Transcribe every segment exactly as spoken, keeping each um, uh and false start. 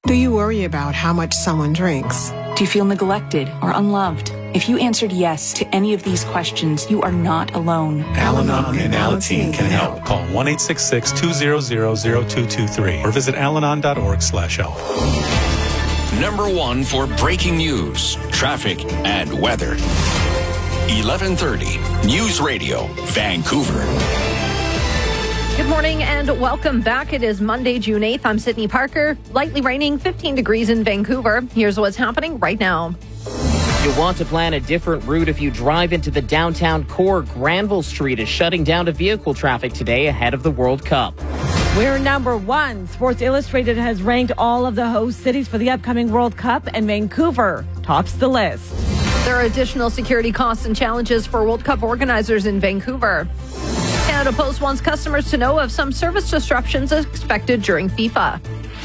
Do you worry about how much someone drinks? Do you feel neglected or unloved? If you answered yes to any of these questions, you are not alone. Al-Anon and Alateen can help. Call one eight six six, two zero zero, zero two two three or visit alanon dot org slash help. Number one for breaking news, traffic, and weather. eleven thirty News Radio, Vancouver. Good morning and welcome back. It is Monday, June eighth. I'm Sydney Parker. Lightly raining, fifteen degrees in Vancouver. Here's what's happening right now. You'll want to plan a different route if you drive into the downtown core. Granville Street is shutting down to vehicle traffic today ahead of the World Cup. We're number one. Sports Illustrated has ranked all of the host cities for the upcoming World Cup, and Vancouver tops the list. There are additional security costs and challenges for World Cup organizers in Vancouver. Canada Post wants customers to know of some service disruptions expected during FIFA.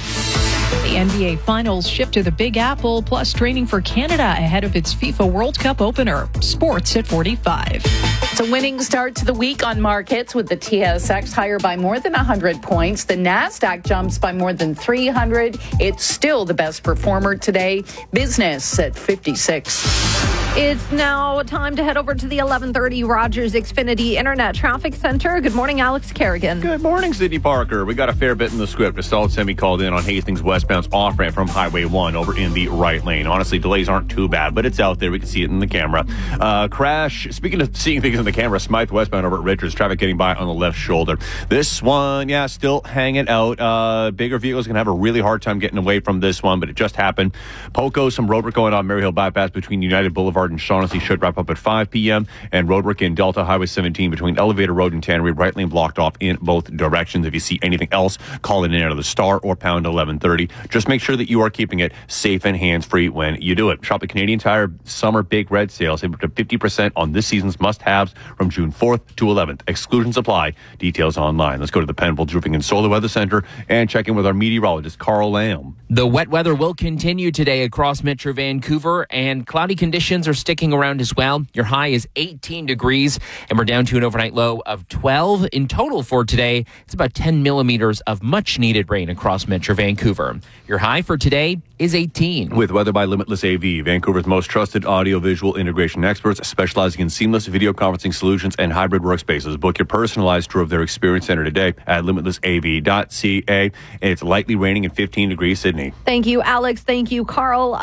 The N B A Finals shift to the Big Apple, plus training for Canada ahead of its FIFA World Cup opener. Sports at forty-five. It's a winning start to the week on markets with the T S X higher by more than one hundred points. The NASDAQ jumps by more than three hundred. It's still the best performer today. Business at fifty-six. It's now time to head over to the eleven thirty Rogers Xfinity Internet Traffic Center. Good morning, Alex Kerrigan. Good morning, Sydney Parker. We got a fair bit in the script. A solid semi called in on Hastings westbound off-ramp from Highway one over in the right lane. Honestly, delays aren't too bad, but it's out there. We can see it in the camera. Uh, crash. Speaking of seeing things in the camera, Smythe westbound over at Richards. Traffic getting by on the left shoulder. This one, yeah, still hanging out. Uh, bigger vehicles can have a really hard time getting away from this one, but it just happened. Poco, some road work going on Maryhill Bypass between United Boulevard and Shaughnessy should wrap up at five p.m. And road work in Delta Highway seventeen between Elevator Road and Tannery, right lane blocked off in both directions. If you see anything else, call it in out of the Star or pound eleven thirty. Just make sure that you are keeping it safe and hands-free when you do it. Shop at Canadian Tire Summer Big Red Sale. Save up to fifty percent on this season's must-haves from June fourth to eleventh. Exclusions apply. Details online. Let's go to the Penfolds Roofing and Solar Weather Center and check in with our meteorologist, Carl Lamb. The wet weather will continue today across Metro Vancouver, and cloudy conditions are sticking around as well. Your high is eighteen degrees, and we're down to an overnight low of twelve. In total for today, it's about ten millimeters of much-needed rain across Metro Vancouver. Your high for today is eighteen. With Weather by Limitless A V, Vancouver's most trusted audio-visual integration experts specializing in seamless video conferencing solutions and hybrid workspaces. Book your personalized tour of their experience center today at limitless a v dot c a. It's lightly raining and fifteen degrees, Sydney. Thank you, Alex. Thank you, Carl.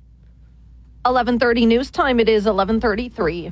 eleven thirty news time. It is eleven thirty-three.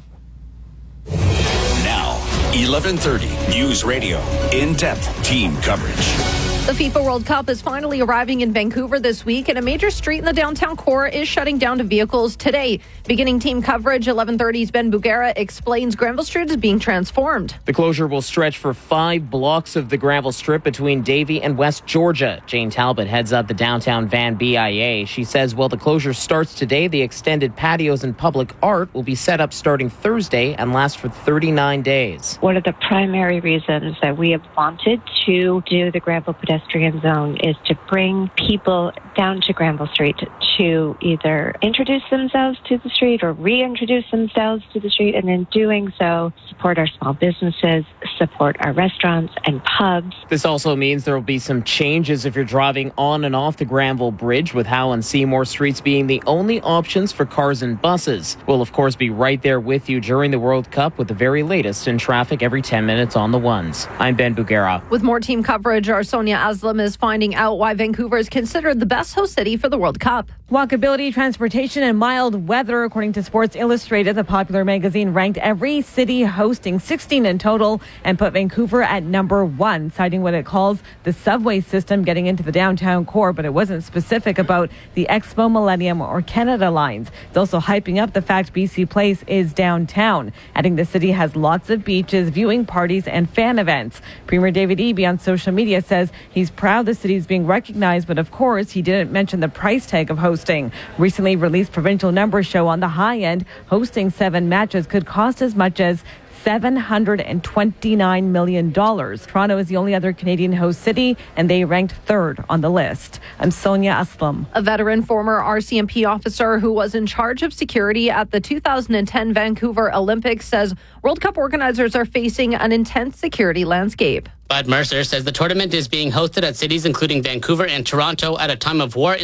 Now, eleven thirty News Radio. In-depth team coverage. The FIFA World Cup is finally arriving in Vancouver this week, and a major street in the downtown core is shutting down to vehicles today. Beginning team coverage, eleven thirty's Ben Bugera explains Granville Street is being transformed. The closure will stretch for five blocks of the Granville Strip between Davie and West Georgia. Jane Talbot heads up the downtown Van B I A. She says while the closure starts today, the extended patios and public art will be set up starting Thursday and last for thirty-nine days. One of the primary reasons that we have wanted to do the Granville Pedestrian pedestrian zone is to bring people down to Granville Street to either introduce themselves to the street or reintroduce themselves to the street, and in doing so, support our small businesses, support our restaurants and pubs. This also means there will be some changes if you're driving on and off the Granville Bridge, with Howe and Seymour Streets being the only options for cars and buses. We'll, of course, be right there with you during the World Cup with the very latest in traffic every ten minutes on the ones. I'm Ben Bugera. With more team coverage, our Sonia Aslam is finding out why Vancouver is considered the best host city for the World Cup. Walkability, transportation, and mild weather. According to Sports Illustrated, the popular magazine ranked every city hosting sixteen in total and put Vancouver at number one, citing what it calls the subway system getting into the downtown core, but it wasn't specific about the Expo, Millennium, or Canada lines. It's also hyping up the fact B C Place is downtown, adding the city has lots of beaches, viewing parties, and fan events. Premier David Eby on social media says he's proud the city is being recognized, but of course he didn't mention the price tag of hosting. Recently released provincial numbers show on the high end, hosting seven matches could cost as much as seven hundred twenty-nine million dollars. Toronto is the only other Canadian host city, and they ranked third on the list. I'm Sonia Aslam. A veteran former R C M P officer who was in charge of security at the two thousand ten Vancouver Olympics says World Cup organizers are facing an intense security landscape. Bud Mercer says the tournament is being hosted at cities including Vancouver and Toronto at a time of war